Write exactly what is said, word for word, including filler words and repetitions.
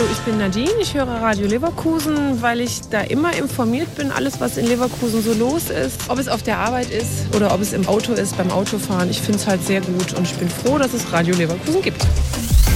ich bin Nadine, ich höre Radio Leverkusen, weil ich da immer informiert bin, alles was in Leverkusen so los ist. Ob es auf der Arbeit ist oder ob es im Auto ist, beim Autofahren. Ich finde es halt sehr gut und ich bin froh, dass es Radio Leverkusen gibt.